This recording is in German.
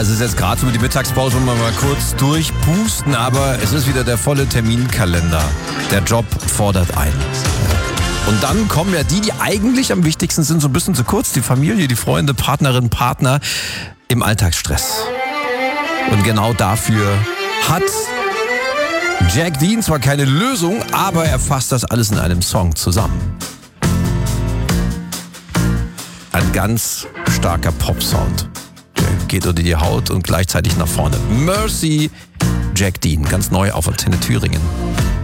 es ist jetzt gerade so mit die Mittagspause, wo wir mal kurz durchpusten, aber es ist wieder der volle Terminkalender. Der Job fordert ein. Und dann kommen ja die eigentlich am wichtigsten sind, so ein bisschen zu kurz. Die Familie, die Freunde, Partnerin, Partner im Alltagsstress. Und genau dafür hat Jack Dean zwar keine Lösung, aber er fasst das alles in einem Song zusammen. Ein ganz starker Pop-Sound. Der geht unter die Haut und gleichzeitig nach vorne. Mercy, Jack Dean, ganz neu auf Antenne Thüringen.